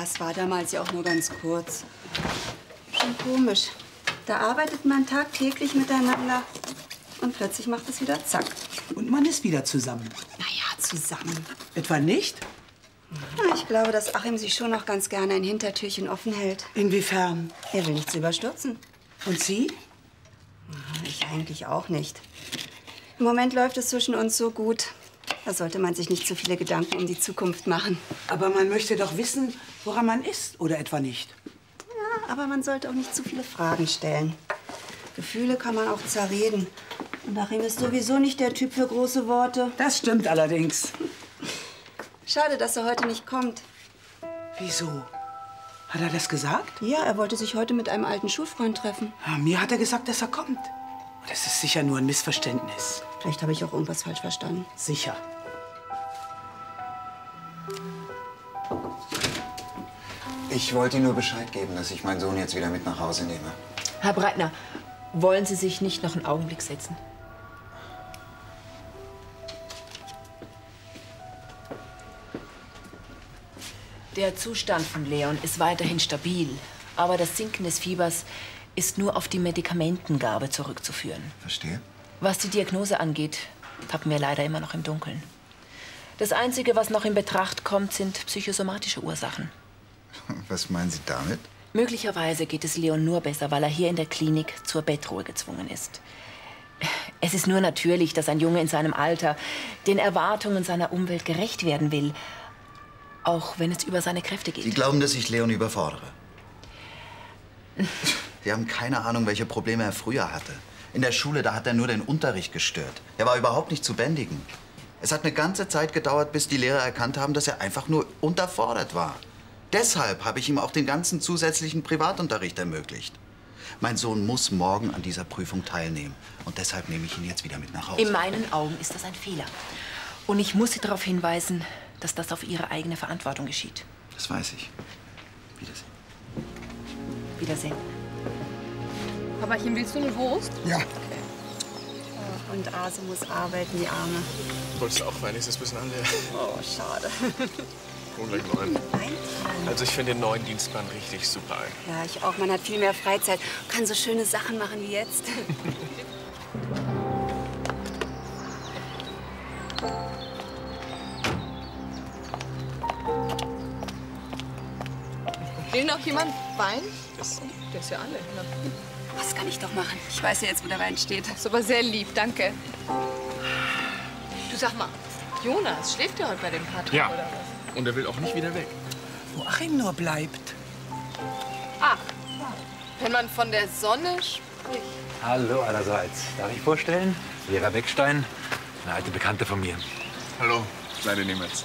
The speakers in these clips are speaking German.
es war damals ja auch nur ganz kurz. Schon komisch. Da arbeitet man tagtäglich miteinander und plötzlich macht es wieder zack. Und man ist wieder zusammen. Naja, zusammen. Etwa nicht? Na, ich glaube, dass Achim sich schon noch ganz gerne ein Hintertürchen offen hält. Inwiefern? Er will nichts überstürzen. Und Sie? Ich eigentlich auch nicht. Im Moment läuft es zwischen uns so gut. Da sollte man sich nicht zu viele Gedanken um die Zukunft machen. Aber man möchte doch wissen, woran man ist, oder etwa nicht? Ja, aber man sollte auch nicht zu viele Fragen stellen. Gefühle kann man auch zerreden. Und Achim ist sowieso nicht der Typ für große Worte. Das stimmt allerdings. Schade, dass er heute nicht kommt. Wieso? Hat er das gesagt? Ja, er wollte sich heute mit einem alten Schulfreund treffen. Ja, mir hat er gesagt, dass er kommt. Das ist sicher nur ein Missverständnis. Vielleicht habe ich auch irgendwas falsch verstanden. Sicher. Ich wollte Ihnen nur Bescheid geben, dass ich meinen Sohn jetzt wieder mit nach Hause nehme. Herr Breitner, wollen Sie sich nicht noch einen Augenblick setzen? Der Zustand von Leon ist weiterhin stabil, aber das Sinken des Fiebers ist nur auf die Medikamentengabe zurückzuführen. Verstehe. Was die Diagnose angeht, tappen wir leider immer noch im Dunkeln. Das Einzige, was noch in Betracht kommt, sind psychosomatische Ursachen. Was meinen Sie damit? Möglicherweise geht es Leon nur besser, weil er hier in der Klinik zur Bettruhe gezwungen ist. Es ist nur natürlich, dass ein Junge in seinem Alter den Erwartungen seiner Umwelt gerecht werden will, auch wenn es über seine Kräfte geht. Sie glauben, dass ich Leon überfordere? Sie haben keine Ahnung, welche Probleme er früher hatte. In der Schule, da hat er nur den Unterricht gestört. Er war überhaupt nicht zu bändigen. Es hat eine ganze Zeit gedauert, bis die Lehrer erkannt haben, dass er einfach nur unterfordert war. Deshalb habe ich ihm auch den ganzen zusätzlichen Privatunterricht ermöglicht. Mein Sohn muss morgen an dieser Prüfung teilnehmen. Und deshalb nehme ich ihn jetzt wieder mit nach Hause. In meinen Augen ist das ein Fehler. Und ich muss Sie darauf hinweisen, dass das auf Ihre eigene Verantwortung geschieht. Das weiß ich. Wiedersehen. Wiedersehen. Papachen, willst du eine Wurst? Ja. Und Ase muss arbeiten, die Arme. Wolltest du auch wenigstens ein bisschen anlernen? Oh, schade. Und gleich 9. Nein? Also ich finde den neuen Dienstplan richtig super. Ja, ich auch. Man hat viel mehr Freizeit. Kann so schöne Sachen machen wie jetzt. Will noch jemand Wein? Der ist ja alle. Ne? Das kann ich doch machen. Ich weiß ja jetzt, wo der Wein steht. Das ist aber sehr lieb, danke. Du, sag mal, Jonas, schläft der heute bei dem Patrick Ja. oder was? Und er will auch nicht wieder weg. Wo Achim nur bleibt. Ach, wenn man von der Sonne spricht. Hallo allerseits. Darf ich vorstellen? Vera Beckstein, eine alte Bekannte von mir. Hallo, Kleine Nemetz.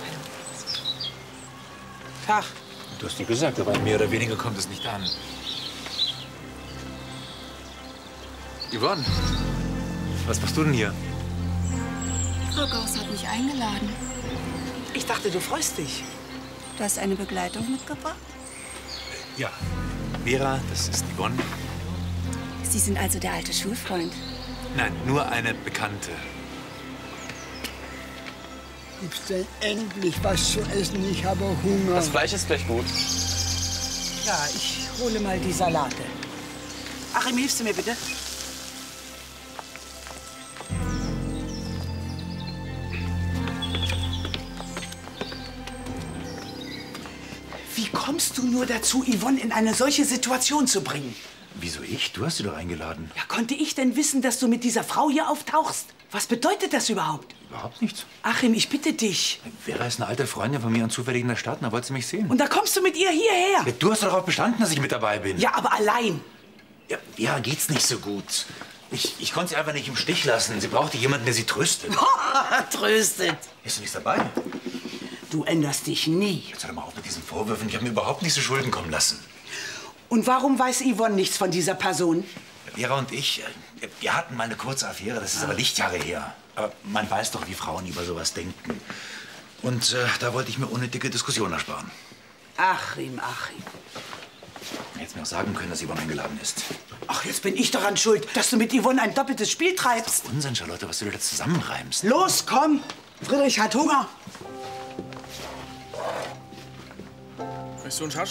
Tag. Du hast dir gesagt, aber mehr oder weniger kommt es nicht an. Yvonne, was machst du denn hier? Frau Gauss hat mich eingeladen. Ich dachte, du freust dich. Du hast eine Begleitung mitgebracht? Ja, Vera, das ist Yvonne. Sie sind also der alte Schulfreund. Nein, nur eine Bekannte. Gibt's denn endlich was zu essen? Ich habe Hunger. Das Fleisch ist gleich gut. Ja, ich hole mal die Salate. Achim, hilfst du mir bitte? Wie kommst du nur dazu, Yvonne in eine solche Situation zu bringen? Wieso ich? Du hast sie doch eingeladen. Ja, konnte ich denn wissen, dass du mit dieser Frau hier auftauchst? Was bedeutet das überhaupt? Überhaupt nichts. Achim, ich bitte dich. Vera ist eine alte Freundin von mir und zufällig in der Stadt, und da wollte sie mich sehen. Und da kommst du mit ihr hierher. Ja, du hast doch darauf bestanden, dass ich mit dabei bin. Ja, aber allein. Ja, Vera geht's nicht so gut. Ich konnte sie einfach nicht im Stich lassen. Sie brauchte jemanden, der sie tröstet. Tröstet. Ist du nicht dabei? Du änderst dich nie. Jetzt hör doch mal auf mit diesen Vorwürfen. Ich habe mir überhaupt nicht zu Schulden kommen lassen. Und warum weiß Yvonne nichts von dieser Person? Vera und ich, wir hatten mal eine kurze Affäre. Das ist aber Lichtjahre her. Aber man weiß doch, wie Frauen über sowas denken. Und da wollte ich mir unnötige Diskussionen ersparen. Achim. Hättest mir auch sagen können, dass Yvonne eingeladen ist. Ach, jetzt bin ich daran schuld, dass du mit Yvonne ein doppeltes Spiel treibst. Unsinn, Charlotte, was du da zusammenreimst. Los, komm. Friedrich hat Hunger. Weißt du, ein